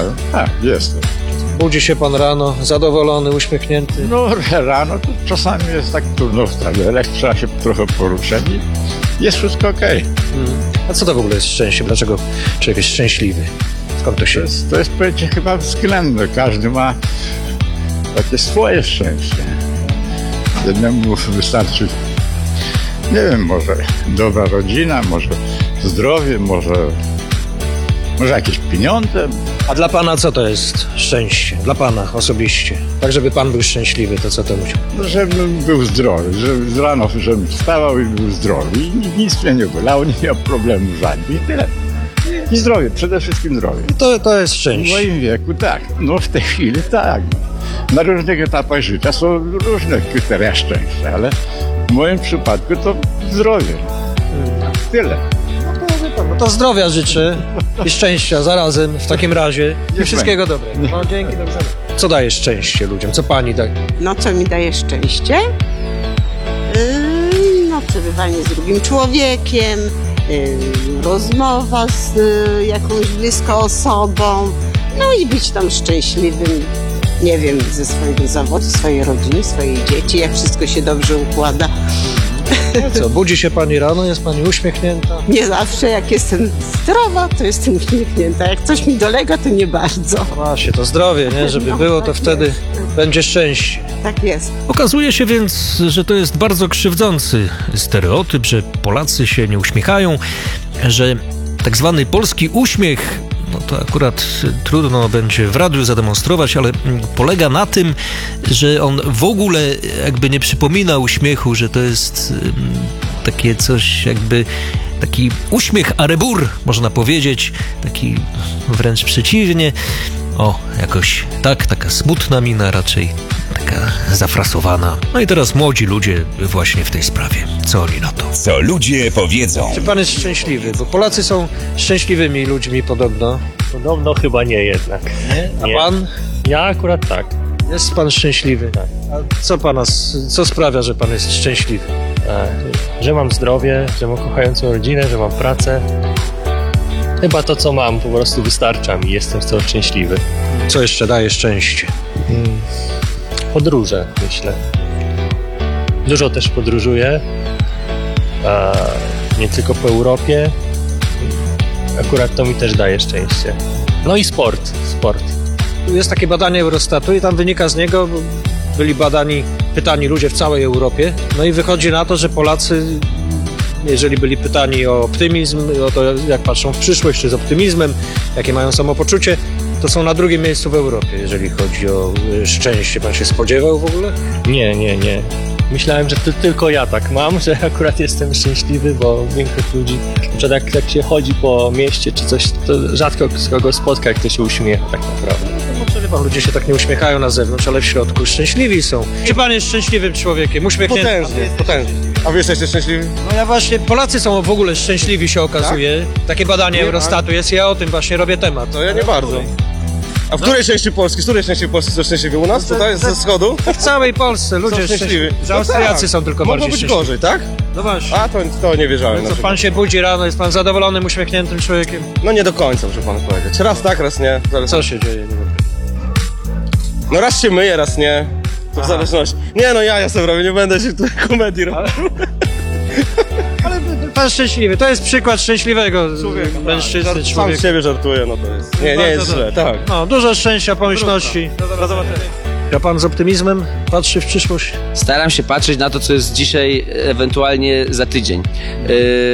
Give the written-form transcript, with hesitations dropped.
Tak, jestem. Budzi się pan rano, zadowolony, uśmiechnięty. No rano to czasami jest tak trudno wstać, ale trzeba się trochę poruszać i jest wszystko okej. A co to w ogóle jest szczęście? Dlaczego człowiek jest szczęśliwy? Skąd to się To jest pojęcie chyba względne. Każdy ma takie swoje szczęście. Jednemu wystarczy, nie wiem, może dobra rodzina, może zdrowie, może jakieś pieniądze. A dla pana co to jest szczęście? Dla pana osobiście. Tak, żeby pan był szczęśliwy, to co to musi? No, żebym był zdrowy, żeby rano żebym wstawał i był zdrowy i nic mnie nie bolało, nie miał problemu żadnych i tyle. I zdrowie, przede wszystkim zdrowie. To jest W szczęście. moim wieku tak, no w tej chwili tak. Na różnych etapach życia są różne kryteria szczęścia, ale w moim przypadku to zdrowie. Tyle. No to zdrowia życzę i szczęścia zarazem w takim razie i wszystkiego dobrego. No dzięki, dobrze. Co daje szczęście ludziom? Co pani daje? No co mi daje szczęście? No przebywanie z drugim człowiekiem, rozmowa z jakąś bliską osobą, no i być tam szczęśliwym, nie wiem, ze swojego zawodu, swojej rodziny, swojej dzieci, jak wszystko się dobrze układa. Co, budzi się pani rano, jest pani uśmiechnięta? Nie zawsze, jak jestem zdrowa, to jestem uśmiechnięta. Jak coś mi dolega, to nie bardzo. Właśnie, to zdrowie, nie? Żeby No, było, to tak wtedy jest. będzie szczęście. Tak jest. Okazuje się więc, że to jest bardzo krzywdzący stereotyp, że Polacy się nie uśmiechają, że tak zwany polski uśmiech, no to akurat trudno będzie w radiu zademonstrować, ale polega na tym, że on w ogóle jakby nie przypomina uśmiechu, że to jest takie coś jakby taki uśmiech arebur, można powiedzieć, taki wręcz przeciwnie. O, jakoś tak, taka smutna mina raczej, taka zafrasowana. No i teraz młodzi ludzie właśnie w tej sprawie. Co oni na to? Co ludzie powiedzą. Czy pan jest szczęśliwy? Bo Polacy są szczęśliwymi ludźmi podobno. Podobno chyba nie jednak. A Nie. pan? Ja akurat tak. Jest pan szczęśliwy? Tak. A co sprawia, że pan jest szczęśliwy? Że mam zdrowie, że mam kochającą rodzinę, że mam pracę. Chyba to, co mam, po prostu wystarcza mi. Jestem z tego szczęśliwy. Co jeszcze daje szczęście? Podróże, myślę. Dużo też podróżuję. Nie tylko po Europie. Akurat to mi też daje szczęście. No i sport. Jest takie badanie Eurostatu i tam wynika z niego, bo byli pytani ludzie w całej Europie, no i wychodzi na to, że Polacy, jeżeli byli pytani o optymizm, o to jak patrzą w przyszłość, czy z optymizmem, jakie mają samopoczucie, to są na drugim miejscu w Europie, jeżeli chodzi o szczęście. Pan się spodziewał w ogóle? Nie. Myślałem, że to tylko ja tak mam, że akurat jestem szczęśliwy, bo większość ludzi, na przykład jak się chodzi po mieście czy coś, to rzadko z kogo spotka, kto się uśmiecha tak naprawdę. No, pan, ludzie się tak nie uśmiechają na zewnątrz, ale w środku szczęśliwi są. Czy pan jest szczęśliwym człowiekiem? Uśmiechnięty? Potężnie. A wy jesteście szczęśliwi? No ja właśnie, Polacy są w ogóle szczęśliwi, się okazuje. Takie badanie Eurostatu jest, ja o tym właśnie robię temat. To ja nie bardzo. A w której części Polski? Z której części Polski są szczęśliwi? U nas? Tutaj ze wschodu? W całej Polsce ludzie Są szczęśliwi. Że Austriacy tak. są tylko Mogło bardziej być szczęśliwi. gorzej, tak? No właśnie. A to nie wierzałem. Co, na przykład. pan się budzi rano, jest pan zadowolonym, uśmiechniętym człowiekiem? No nie do końca, muszę panu powiedzieć. Raz tak, raz nie. Co się dzieje? Nie wiem. No raz się myję, raz nie. To w zależności. Nie no, ja sobie robię, nie będę się tutaj komedii robił. Ale pan szczęśliwy, to jest przykład szczęśliwego mężczyzny, Sam z człowieka. siebie żartuję, no to jest. Nie jest źle, tak. No, dużo szczęścia, pomyślności. Do zobaczenia. A pan z optymizmem patrzy w przyszłość? Staram się patrzeć na to, co jest dzisiaj, ewentualnie za tydzień.